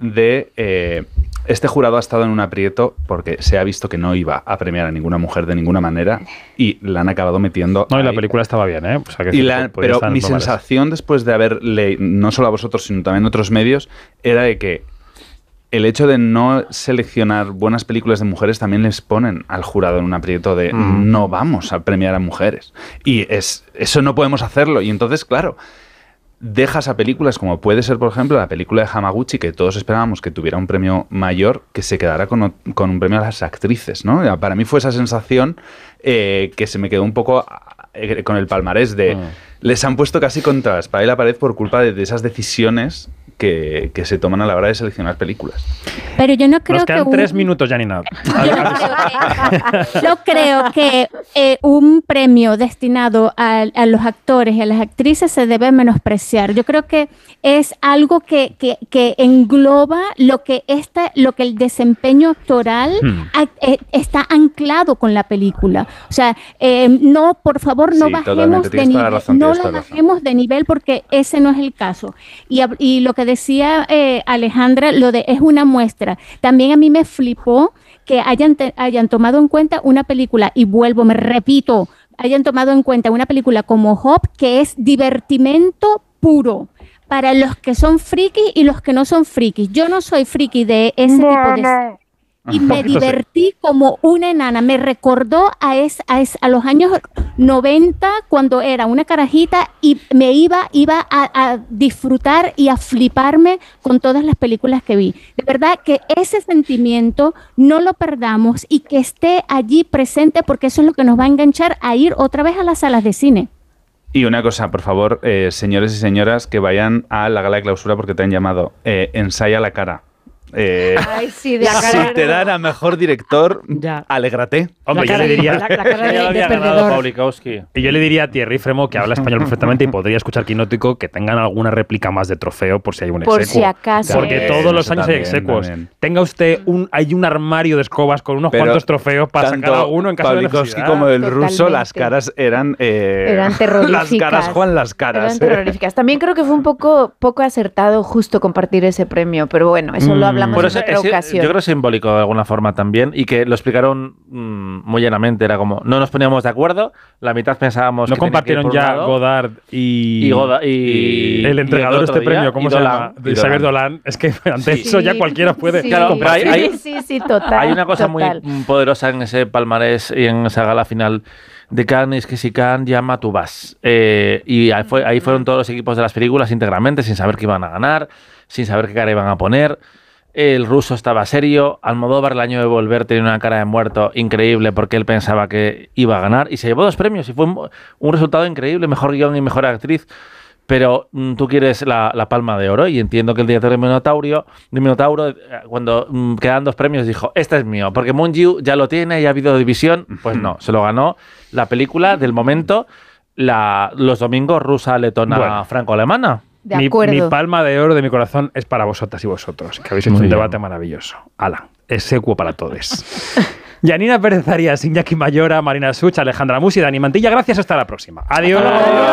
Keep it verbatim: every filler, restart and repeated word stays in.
de... Eh, este jurado ha estado en un aprieto porque se ha visto que no iba a premiar a ninguna mujer de ninguna manera y la han acabado metiendo. No, y ahí. la película estaba bien, ¿eh? O sea, que y sí, la, podía pero estar mi normales. sensación después de haber leído, no solo a vosotros, sino también a otros medios, era de que el hecho de no seleccionar buenas películas de mujeres también les ponen al jurado en un aprieto de mm. no vamos a premiar a mujeres. Y es eso no podemos hacerlo. Y entonces, claro, dejas a películas como puede ser, por ejemplo, la película de Hamaguchi, que todos esperábamos que tuviera un premio mayor, que se quedara con, con un premio a las actrices, ¿no? Para mí fue esa sensación eh, que se me quedó un poco eh, con el palmarés de... Mm. Les han puesto casi contra la espada y la pared por culpa de, de esas decisiones que, que se toman a la hora de seleccionar películas. Pero yo no creo Nos quedan que tres un... minutos, Janina. Yo creo que eh, un premio destinado a, a los actores y a las actrices se debe menospreciar. Yo creo que es algo que, que, que engloba lo que, esta, lo que el desempeño actoral hmm. a, eh, está anclado con la película. O sea, eh, no, por favor, no sí, bajemos de nivel. Razón, no lo bajemos de nivel porque ese no es el caso. Y, y lo que decía eh, Alejandra, lo de es una muestra. También a mí me flipó que hayan, te, hayan tomado en cuenta una película, y vuelvo, me repito, hayan tomado en cuenta una película como Hop, que es divertimento puro para los que son frikis y los que no son frikis. Yo no soy friki de ese no, tipo de... No. Y me divertí como una enana. Me recordó a, es, a, es, a los años noventa, cuando era una carajita y me iba, iba a, a disfrutar y a fliparme con todas las películas que vi. De verdad que ese sentimiento no lo perdamos y que esté allí presente, porque eso es lo que nos va a enganchar a ir otra vez a las salas de cine. Y una cosa, por favor, eh, señores y señoras, que vayan a la gala de clausura porque te han llamado. Eh, ensaya la cara. Eh, Ay, sí, de si te dan a mejor director, ya. Alégrate. Hombre, yo le diría la, la cara de, de perdedor. Y yo le diría a Thierry Fremo, que habla español perfectamente y podría escuchar Quinótico, que tengan alguna réplica más de trofeo por si hay un exequo. Por si acaso. Porque también, todos los años también, hay execuos. También. Tenga usted un, hay un armario de escobas con unos Pero cuantos trofeos para sacar a uno en caso de necesidad. Como el Totalmente. ruso, las caras eran eh, eran terroríficas. Las caras Juan, las caras. Eran terroríficas. También creo que fue un poco, poco acertado justo compartir ese premio, pero bueno, eso mm. lo hablamos en otra ocasión. Yo creo que es simbólico de alguna forma también, y que lo explicaron mmm, muy llanamente. Era como, no nos poníamos de acuerdo, la mitad pensábamos no que compartieron que ya Godard y, y, Goda, y, y el entregador de este día, premio, ¿cómo se Dolan, llama? De Xavier Dolan. Es que ante sí. eso ya cualquiera puede. Sí, claro, pero hay, hay, sí, sí, total. Hay una cosa total. muy poderosa en ese palmarés y en esa gala final de Cannes, es que si Cannes llama, tú vas. Eh, y ahí, fue, ahí fueron todos los equipos de las películas íntegramente, sin saber qué iban a ganar, sin saber qué cara iban a poner. El ruso estaba serio. Almodóvar, el año de volver, tenía una cara de muerto increíble porque él pensaba que iba a ganar y se llevó dos premios y fue un, un resultado increíble, mejor guión y mejor actriz. Pero mm, tú quieres la, la palma de oro, y entiendo que el director de Minotauro, de Minotauro cuando mm, quedan dos premios, dijo, este es mío, porque Moon Yu ya lo tiene y ha habido división. Pues no, se lo ganó la película del momento, la, los domingos rusa, letona, bueno, franco-alemana. De mi, acuerdo. mi palma de oro de mi corazón es para vosotras y vosotros, que habéis hecho un debate maravilloso. Ala, execuo para todos. Janina Pérez Arias, Iñaki Mayora, Marina Such, Alejandra Musi, Dani Mantilla, gracias, hasta la próxima. Adiós. Adiós.